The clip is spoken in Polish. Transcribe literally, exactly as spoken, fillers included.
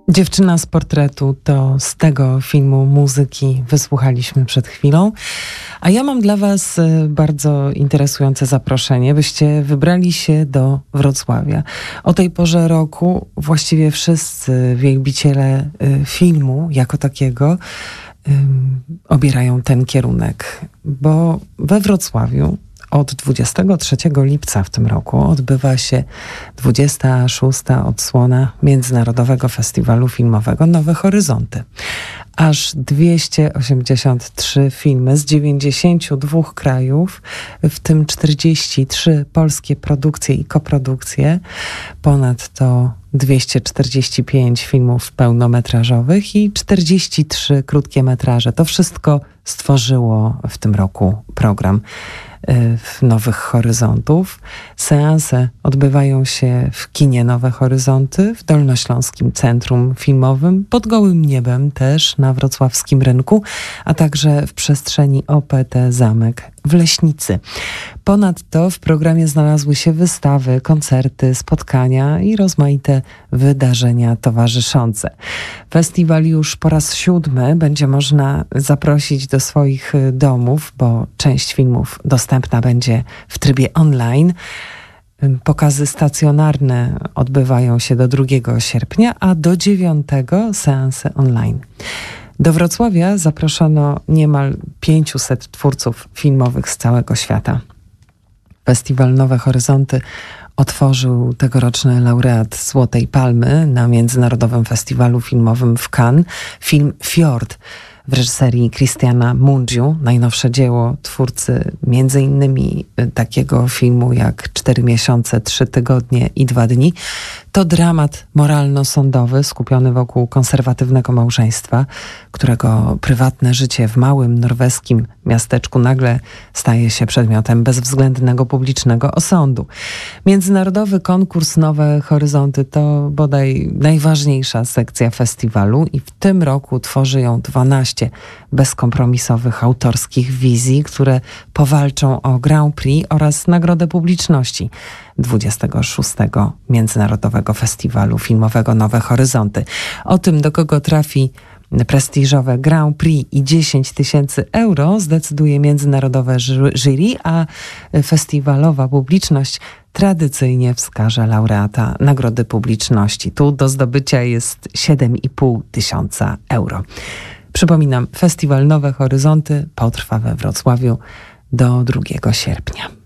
Dziewczyna z portretu to z tego filmu muzyki wysłuchaliśmy przed chwilą. A ja mam dla was bardzo interesujące zaproszenie, byście wybrali się do Wrocławia. O tej porze roku właściwie wszyscy wielbiciele filmu jako takiego obierają ten kierunek, bo we Wrocławiu od dwudziestego trzeciego lipca w tym roku odbywa się dwudziesta szósta odsłona Międzynarodowego Festiwalu Filmowego Nowe Horyzonty. Aż dwieście osiemdziesiąt trzy filmy z dziewięćdziesięciu dwóch krajów, w tym czterdzieści trzy polskie produkcje i koprodukcje, ponadto dwieście czterdzieści pięć filmów pełnometrażowych i czterdzieści trzy krótkie metraże. To wszystko stworzyło w tym roku program Nowych Horyzontów. Seanse odbywają się w kinie Nowe Horyzonty, w Dolnośląskim Centrum Filmowym, pod gołym niebem też na wrocławskim rynku, a także w przestrzeni O P T Zamek w Leśnicy. Ponadto w programie znalazły się wystawy, koncerty, spotkania i rozmaite wydarzenia towarzyszące. Festiwal już po raz siódmy będzie można zaprosić do swoich domów, bo część filmów dostępna będzie w trybie online. Pokazy stacjonarne odbywają się do drugiego sierpnia, a do dziewiątego seanse online. Do Wrocławia zaproszono niemal pięciuset twórców filmowych z całego świata. Festiwal Nowe Horyzonty otworzył tegoroczny laureat Złotej Palmy na Międzynarodowym Festiwalu Filmowym w Cannes film Fjord w reżyserii Christiana Mungiu, najnowsze dzieło twórcy między innymi takiego filmu jak Cztery miesiące, trzy tygodnie i dwa dni. To dramat moralno-sądowy skupiony wokół konserwatywnego małżeństwa, którego prywatne życie w małym norweskim miasteczku nagle staje się przedmiotem bezwzględnego publicznego osądu. Międzynarodowy konkurs Nowe Horyzonty to bodaj najważniejsza sekcja festiwalu i w tym roku tworzy ją dwanaście bezkompromisowych autorskich wizji, które powalczą o Grand Prix oraz Nagrodę Publiczności dwudziestego szóstego Międzynarodowego Festiwalu Filmowego Nowe Horyzonty. O tym, do kogo trafi prestiżowe Grand Prix i dziesięć tysięcy euro, zdecyduje międzynarodowe jury, a festiwalowa publiczność tradycyjnie wskaże laureata Nagrody Publiczności. Tu do zdobycia jest siedem i pół tysiąca euro. Przypominam, Festiwal Nowe Horyzonty potrwa we Wrocławiu do drugiego sierpnia.